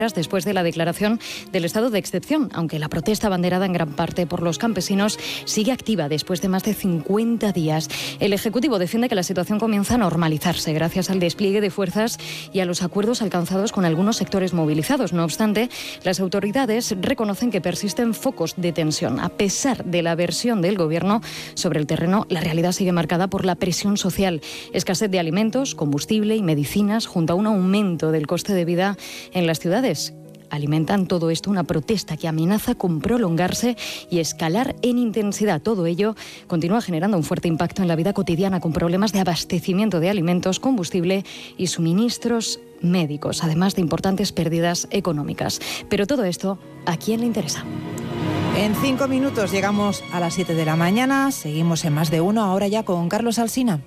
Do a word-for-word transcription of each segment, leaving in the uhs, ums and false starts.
después de la declaración del estado de excepción, aunque la protesta abanderada en gran parte por los campesinos sigue activa después de más de cincuenta días. El Ejecutivo defiende que la situación comienza a normalizarse gracias al despliegue de fuerzas y a los acuerdos alcanzados con algunos sectores movilizados. No obstante, las autoridades reconocen que persisten focos de tensión. A pesar de la versión del Gobierno sobre el terreno, la realidad sigue marcada por la presión social, escasez de alimentos, combustible y medicinas, junto a un aumento del coste de vida en las ciudades. Alimentan todo esto una protesta que amenaza con prolongarse y escalar en intensidad. Todo ello continúa generando un fuerte impacto en la vida cotidiana, con problemas de abastecimiento de alimentos, combustible y suministros médicos, además de importantes pérdidas económicas. Pero todo esto, ¿a quién le interesa? En cinco minutos llegamos a las siete de la mañana. Seguimos en Más de Uno, ahora ya con Carlos Alsina.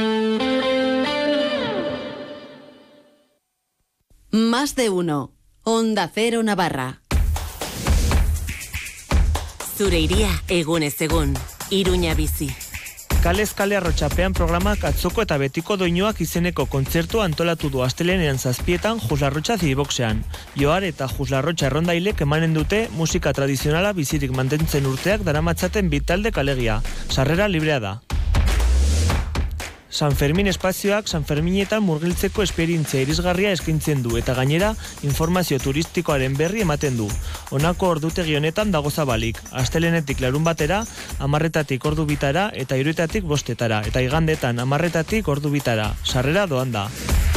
Más de Uno. Onda Cero Navarra. Zure iria egunez egun. Iruña bizi. Kalez kale arrotxapean programak atzoko eta betiko doinuak izeneko kontzertua antolatu du astelenean zazpietan Juslarrotxa Ziboxean. Johar eta Juslarrotxa errondailek emanen dute musika tradizionala bizirik mantentzen urteak daramatzaten bitalde kalegia. Sarrera librea da. San Fermin espazioak San Ferminetan murgiltzeko esperientzia irisgarria eskaintzen du eta gainera informazio turistikoaren berri ematen du. Honako ordutegi honetan dago zabalik. Astelenetik larun batera, amarretatik ordu bitara eta hiruetatik bostetara. Eta igandetan amarretatik ordu bitara. Sarrera doan da.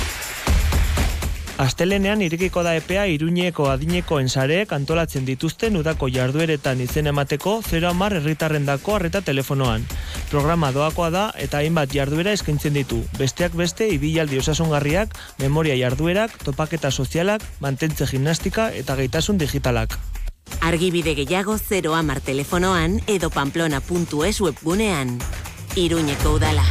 Astelenean irekiko da epea Iruñeko adinekoen sareek antolatzen dituzten udako jardueretan izen emateko zero hamar herritarrendako arreta telefonoan. Programa doakoa da eta hainbat jarduera eskaintzen ditu. Besteak beste ibilaldi osasungarriak, memoria jarduerak, topaketa sozialak, mantentze gimnastika eta gaitasun digitalak. Argibide gehiago zero hamar telefonoan edo pamplona puntu es webgunean. Iruñeko udala.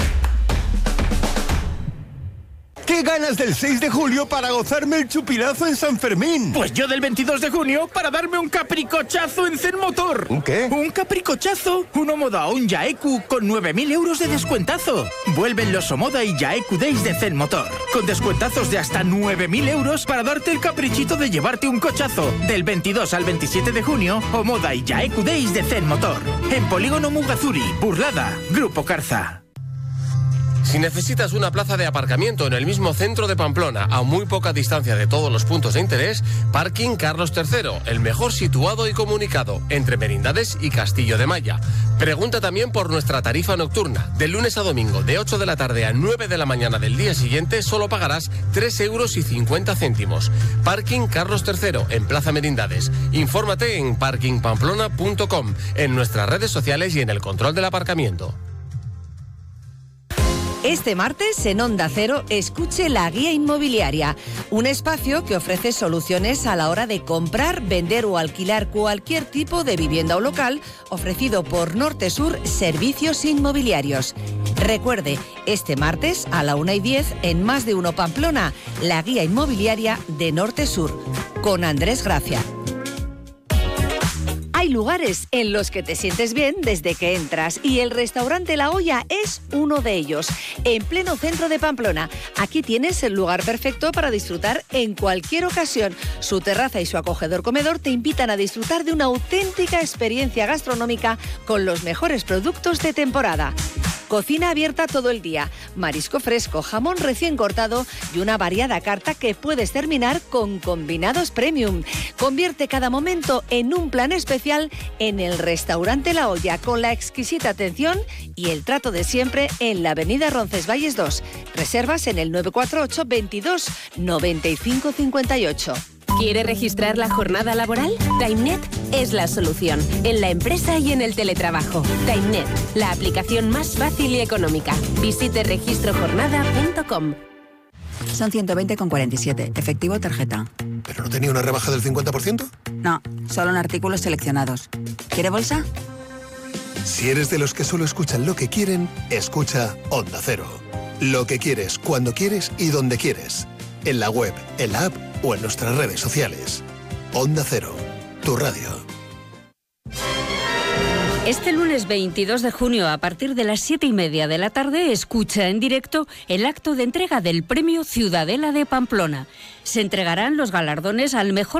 ¡Qué ganas del seis de julio para gozarme el chupinazo en San Fermín! Pues yo del veintidós de junio para darme un capricochazo en Zen Motor. ¿Un qué? Un capricochazo. Un Omoda o un Yaeku con nueve mil euros de descuentazo. Vuelven los Omoda y Yaeku Days de Zen Motor. Con descuentazos de hasta nueve mil euros para darte el caprichito de llevarte un cochazo. Del veintidós al veintisiete de junio, Omoda y Yaeku Days de Zen Motor. En Polígono Mugazuri, Burlada, Grupo Carza. Si necesitas una plaza de aparcamiento en el mismo centro de Pamplona, a muy poca distancia de todos los puntos de interés, Parking Carlos tercero, el mejor situado y comunicado, entre Merindades y Castillo de Maya. Pregunta también por nuestra tarifa nocturna. De lunes a domingo, de ocho de la tarde a nueve de la mañana del día siguiente, solo pagarás tres euros y cincuenta céntimos. Parking Carlos tercero, en Plaza Merindades. Infórmate en parking pamplona punto com, en nuestras redes sociales y en el control del aparcamiento. Este martes en Onda Cero escuche La Guía Inmobiliaria, un espacio que ofrece soluciones a la hora de comprar, vender o alquilar cualquier tipo de vivienda o local, ofrecido por Norte Sur Servicios Inmobiliarios. Recuerde, este martes a la una y diez en Más de Uno Pamplona, La Guía Inmobiliaria de Norte Sur, con Andrés Gracia. Hay lugares en los que te sientes bien desde que entras y el restaurante La Olla es uno de ellos. En pleno centro de Pamplona, aquí tienes el lugar perfecto para disfrutar en cualquier ocasión. Su terraza y su acogedor comedor te invitan a disfrutar de una auténtica experiencia gastronómica con los mejores productos de temporada. Cocina abierta todo el día, marisco fresco, jamón recién cortado y una variada carta que puedes terminar con combinados premium. Convierte cada momento en un plan especial en el restaurante La Olla, con la exquisita atención y el trato de siempre en la avenida Roncesvalles dos. Reservas en el nueve cuatro ocho veintidós noventa y cinco cincuenta y ocho. ¿Quiere registrar la jornada laboral? TimeNet es la solución, en la empresa y en el teletrabajo. TimeNet, la aplicación más fácil y económica. Visite registro jornada punto com. Son ciento veinte con cuarenta y siete, efectivo tarjeta. ¿Pero no tenía una rebaja del cincuenta por ciento? No, solo en artículos seleccionados. ¿Quiere bolsa? Si eres de los que solo escuchan lo que quieren, escucha Onda Cero. Lo que quieres, cuando quieres y donde quieres. En la web, en la app o en nuestras redes sociales. Onda Cero, tu radio. Este lunes veintidós de junio, a partir de las siete y media de la tarde, escucha en directo el acto de entrega del Premio Ciudadela de Pamplona. Se entregarán los galardones al mejor